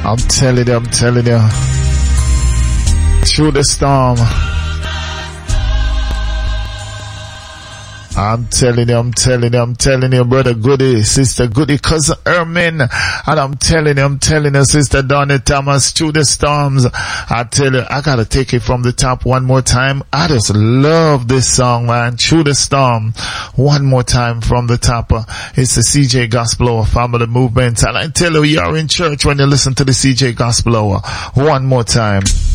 I'm telling you. Through the storm. I'm telling you, brother Goody, sister Goody, cousin Ermin, and I'm telling you, sister Donnie Thomas, through the storms. I tell you, I gotta take it from the top one more time. I just love this song, man. Through the storm. One more time from the top. It's the CJ Gospel Hour Family Movement, and I tell you, you're in church when you listen to the CJ Gospel Hour. One more time.